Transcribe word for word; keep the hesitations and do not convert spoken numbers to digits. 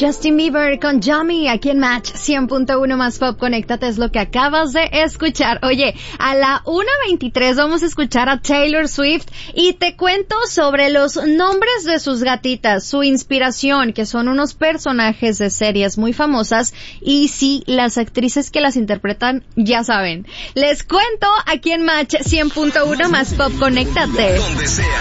Justin Bieber con Yummy aquí en Match cien punto uno más Pop. Conéctate, es lo que acabas de escuchar. Oye, a la una veintitrés vamos a escuchar a Taylor Swift y te cuento sobre los nombres de sus gatitas, su inspiración, que son unos personajes de series muy famosas, y sí, las actrices que las interpretan ya saben. Les cuento aquí en Match cien punto uno más Pop. Conéctate. Donde sea.